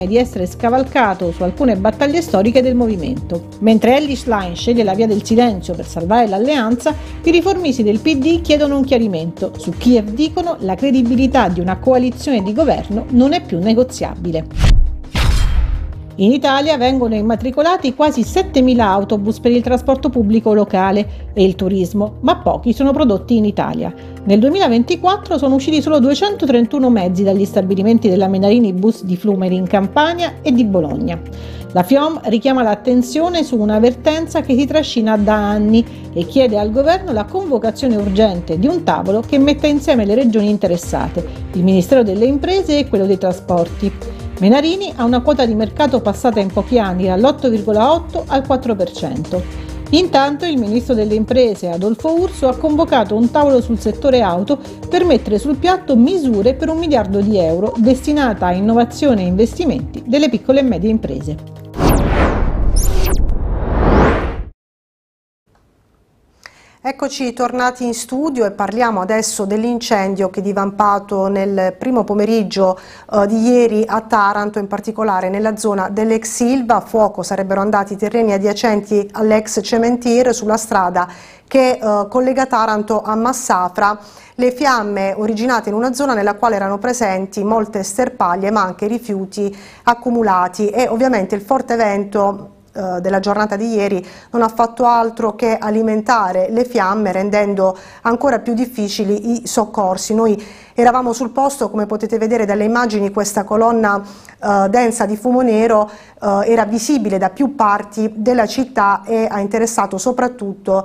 di essere scavalcato su alcune battaglie storiche del movimento. Mentre Elly Schlein sceglie la via del silenzio per salvare l'alleanza, i riformisti del PD chiedono un chiarimento. Su Kiev dicono la credibilità di una coalizione di governo non è più negoziabile. In Italia vengono immatricolati quasi 7.000 autobus per il trasporto pubblico locale e il turismo, ma pochi sono prodotti in Italia. Nel 2024 sono usciti solo 231 mezzi dagli stabilimenti della Menarini Bus di Flumeri in Campania e di Bologna. La FIOM richiama l'attenzione su una vertenza che si trascina da anni e chiede al governo la convocazione urgente di un tavolo che metta insieme le regioni interessate, il Ministero delle Imprese e quello dei Trasporti. Menarini ha una quota di mercato passata in pochi anni dall'8,8 al 4%. Intanto il ministro delle Imprese Adolfo Urso ha convocato un tavolo sul settore auto per mettere sul piatto misure per 1 miliardo di euro destinata a innovazione e investimenti delle piccole e medie imprese. Eccoci tornati in studio e parliamo adesso dell'incendio che è divampato nel primo pomeriggio di ieri a Taranto, in particolare nella zona dell'ex Ilva. A fuoco sarebbero andati i terreni adiacenti all'ex Cementir sulla strada che collega Taranto a Massafra. Le fiamme originate in una zona nella quale erano presenti molte sterpaglie ma anche rifiuti accumulati e ovviamente il forte vento della giornata di ieri non ha fatto altro che alimentare le fiamme, rendendo ancora più difficili i soccorsi. Noi eravamo sul posto, come potete vedere dalle immagini questa colonna densa di fumo nero era visibile da più parti della città e ha interessato soprattutto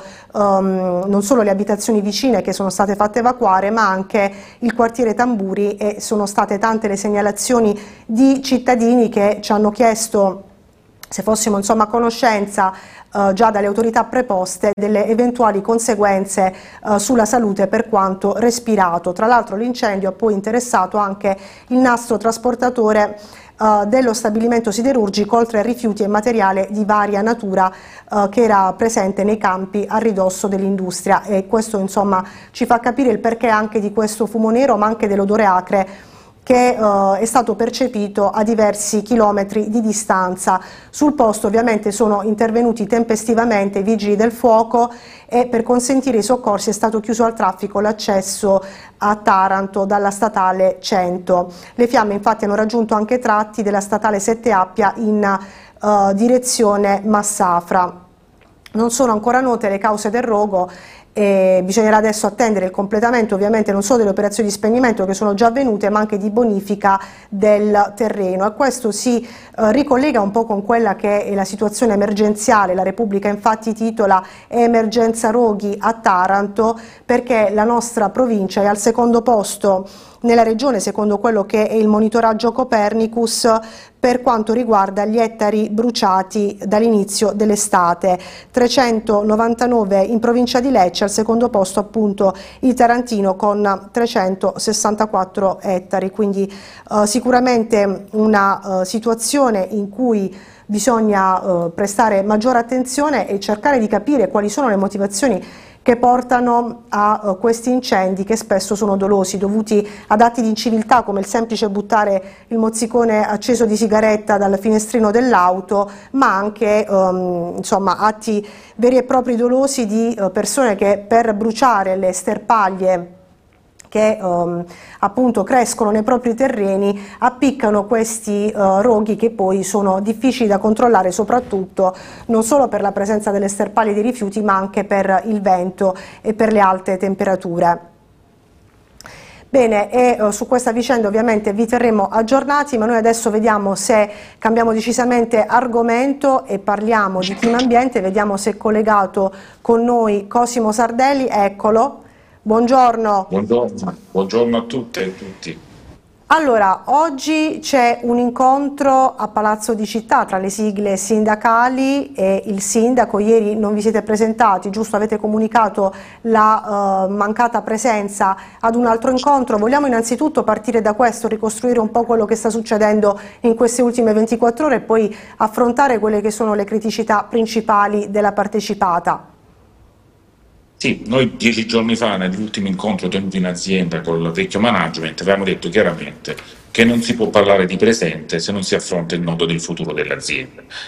non solo le abitazioni vicine che sono state fatte evacuare, ma anche il quartiere Tamburi, e sono state tante le segnalazioni di cittadini che ci hanno chiesto se fossimo a conoscenza già dalle autorità preposte delle eventuali conseguenze sulla salute per quanto respirato. Tra l'altro l'incendio ha poi interessato anche il nastro trasportatore dello stabilimento siderurgico, oltre a rifiuti e materiale di varia natura che era presente nei campi a ridosso dell'industria, e questo ci fa capire il perché anche di questo fumo nero, ma anche dell'odore acre che è stato percepito a diversi chilometri di distanza. Sul posto ovviamente sono intervenuti tempestivamente i vigili del fuoco e per consentire i soccorsi è stato chiuso al traffico l'accesso a Taranto dalla statale 100. Le fiamme infatti hanno raggiunto anche tratti della statale 7 Appia in direzione Massafra. Non sono ancora note le cause del rogo e bisognerà adesso attendere il completamento ovviamente non solo delle operazioni di spegnimento che sono già avvenute, ma anche di bonifica del terreno, e questo si ricollega un po' con quella che è la situazione emergenziale. La Repubblica infatti titola "Emergenza roghi a Taranto", perché la nostra provincia è al secondo posto nella regione, secondo quello che è il monitoraggio Copernicus, per quanto riguarda gli ettari bruciati dall'inizio dell'estate. 399 in provincia di Lecce, al secondo posto appunto il Tarantino con 364 ettari, quindi sicuramente una situazione in cui bisogna prestare maggiore attenzione e cercare di capire quali sono le motivazioni che portano a questi incendi, che spesso sono dolosi, dovuti ad atti di inciviltà come il semplice buttare il mozzicone acceso di sigaretta dal finestrino dell'auto, ma anche atti veri e propri dolosi di persone che per bruciare le sterpaglie che appunto crescono nei propri terreni appiccano questi roghi che poi sono difficili da controllare, soprattutto non solo per la presenza delle sterpaglie di rifiuti, ma anche per il vento e per le alte temperature. Bene, e su questa vicenda ovviamente vi terremo aggiornati, ma noi adesso vediamo se cambiamo decisamente argomento e parliamo di clima ambiente. Vediamo se è collegato con noi Cosimo Sardelli. Eccolo. Buongiorno. Buongiorno a tutte e tutti. Allora, oggi c'è un incontro a Palazzo di Città tra le sigle sindacali e il sindaco. Ieri non vi siete presentati, giusto? Avete comunicato la mancata presenza ad un altro incontro. Vogliamo innanzitutto partire da questo, ricostruire un po' quello che sta succedendo in queste ultime 24 ore e poi affrontare quelle che sono le criticità principali della partecipata. Sì, noi 10 giorni fa, nell'ultimo incontro tenuto in azienda col vecchio management, avevamo detto chiaramente che non si può parlare di presente se non si affronta il nodo del futuro dell'azienda.